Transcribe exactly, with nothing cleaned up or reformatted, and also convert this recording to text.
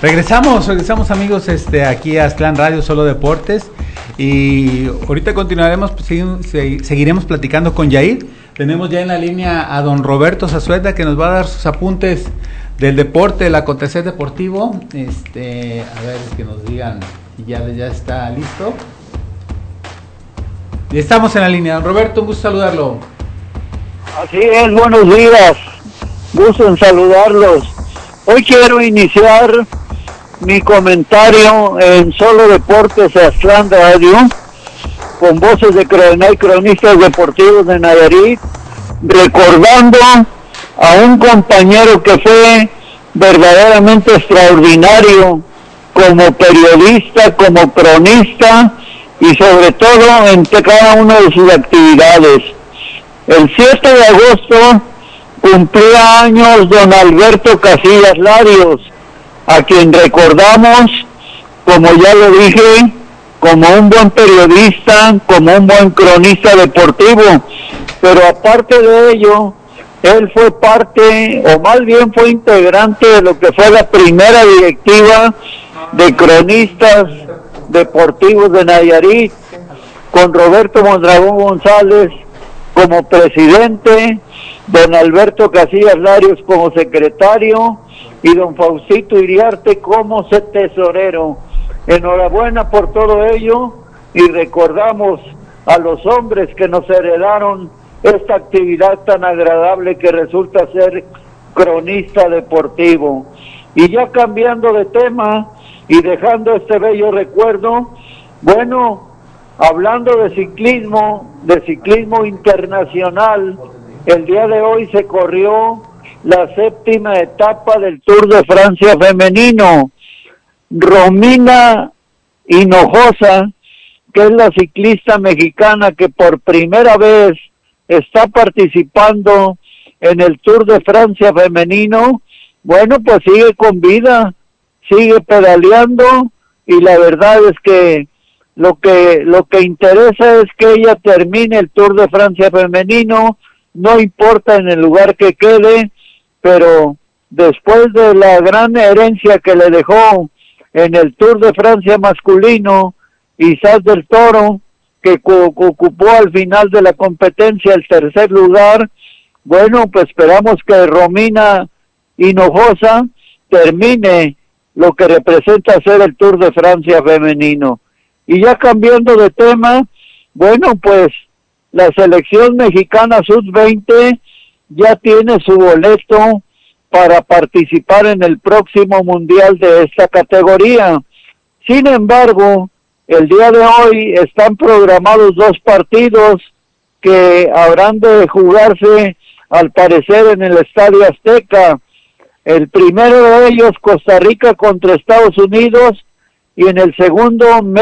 Regresamos, regresamos amigos, este, aquí a Aztlán Radio, Solo Deportes, y ahorita continuaremos, seguiremos platicando con Yair. Tenemos ya en la línea a don Roberto Zazueta, que nos va a dar sus apuntes del deporte, el acontecer deportivo. Este, a ver, que nos digan, ya, ya está listo. Y estamos en la línea. Don Roberto, un gusto saludarlo. Así es, buenos días, gusto en saludarlos. Hoy quiero iniciar mi comentario en Solo Deportes Aztlán Radio, con voces de cron- cronistas deportivos de Nayarit, recordando a un compañero que fue verdaderamente extraordinario como periodista, como cronista y sobre todo en cada una de sus actividades. El siete de agosto cumplía años don Alberto Casillas Larios, a quien recordamos, como ya lo dije, como un buen periodista, como un buen cronista deportivo, pero aparte de ello, él fue parte, o más bien fue integrante de lo que fue la primera directiva de cronistas deportivos de Nayarit, con Roberto Mondragón González como presidente, don Alberto Casillas Larios como secretario y don Faustito Iriarte como tesorero. Enhorabuena por todo ello y recordamos a los hombres que nos heredaron esta actividad tan agradable que resulta ser cronista deportivo. Y ya cambiando de tema y dejando este bello recuerdo, bueno, hablando de ciclismo, de ciclismo internacional, el día de hoy se corrió la séptima etapa del Tour de Francia femenino. Romina Hinojosa, que es la ciclista mexicana que por primera vez está participando en el Tour de Francia femenino, bueno, pues sigue con vida, sigue pedaleando, y la verdad es que lo que lo que interesa es que ella termine el Tour de Francia femenino, no importa en el lugar que quede, pero después de la gran herencia que le dejó en el Tour de Francia masculino, Isaac del Toro, que cu- ocupó al final de la competencia el tercer lugar, bueno, pues esperamos que Romina Hinojosa termine lo que representa ser el Tour de Francia femenino. Y ya cambiando de tema, bueno, pues la selección mexicana sub veinte ya tiene su boleto para participar en el próximo mundial de esta categoría. Sin embargo, el día de hoy están programados dos partidos que habrán de jugarse, al parecer, en el Estadio Azteca. El primero de ellos, Costa Rica contra Estados Unidos, y en el segundo,